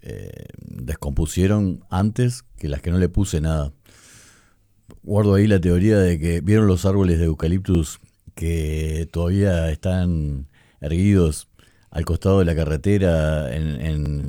descompusieron antes que las que no le puse nada. Guardo ahí la teoría de que vieron los árboles de eucaliptus que todavía están erguidos al costado de la carretera en